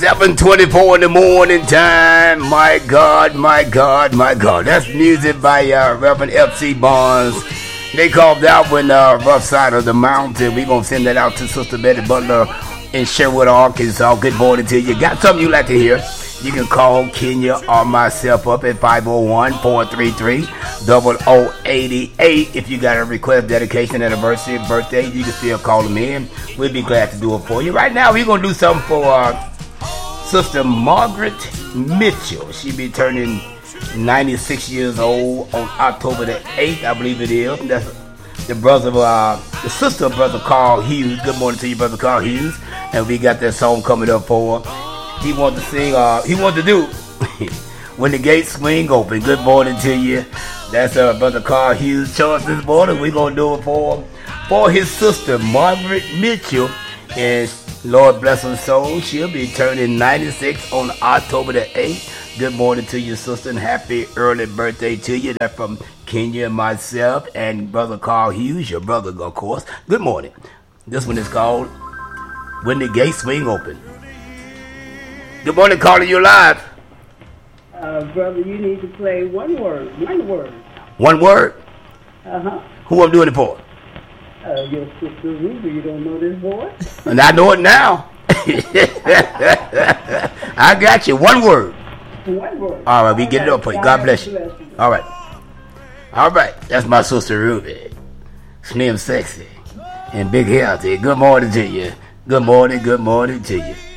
7:24 in the morning time. My God, my God, my God. That's music by Reverend F.C. Barnes. They called that one Rough Side of the Mountain. We're going to send that out to Sister Betty Butler in Sherwood, Arkansas. Good morning to you. Got something you like to hear? You can call Kenya or myself up at 501-433-0088. If you got a request, dedication, anniversary, birthday, you can still call them in. We'll be glad to do it for you. Right now, we're going to do something for Sister Margaret Mitchell. She'll be turning 96 years old on October the 8th, I believe it is. That's the brother of, the sister of Brother Carl Hughes. Good morning to you, Brother Carl Hughes. And we got that song coming up for her. He wants to sing, he wants to do When the Gates Swing Open. Good morning to you. That's Brother Carl Hughes' choice this morning. We're going to do it for his sister, Margaret Mitchell. And Lord bless her soul, she'll be turning 96 on October the 8th. Good morning to you, sister, and happy early birthday to you. That's from Kenya and myself and Brother Carl Hughes, your brother, of course. Good morning. This one is called When the Gates Swing Open. Good morning, calling you live. Brother, you need to play one word. One word. One word? Uh-huh. Who I'm doing it for? Your sister Ruby. You don't know this boy? And I know it now. I got you. One word. One word. All right, we get it up for you. God bless you. All right. All right. That's my sister Ruby. Slim, sexy, and big healthy. Good morning to you. Good morning to you.